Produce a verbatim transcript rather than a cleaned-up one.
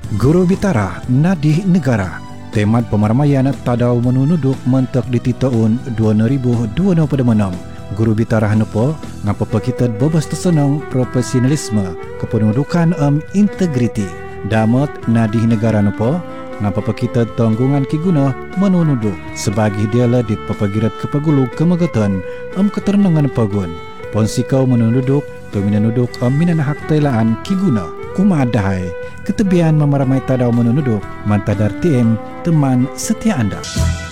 Guru Bitara Nadih Negara temat pemarmaian tadau menunuduk mentek di tahun dua ribu dua puluh enam. Guru Bitara hanupo ngapa kita bebas tersenang profesionalisme kependudukan um, integriti. Damat Nadih Negara hanupo ngapa kita tanggungan kiguna menunuduk sebagai dialah di papagirat kepagulu kemagatan um keterenangan pagun. Ponsikau menunuduk tu minanuduk um minan hak tailaan kiguna kumadahai ketebian memeramai tadau menunuduk mantadar T M teman setia anda.